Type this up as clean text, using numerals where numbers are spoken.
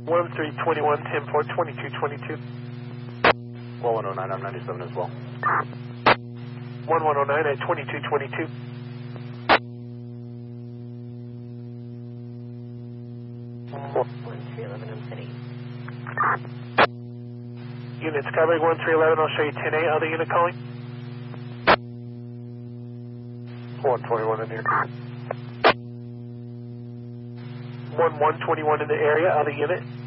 1321, 10-4, 2222. 1109, I'm 97 as well. 1109 at 2222. Units covering 1311, I'll show you 10A. Other unit calling? 121 in here. 1121 in the area. Other unit?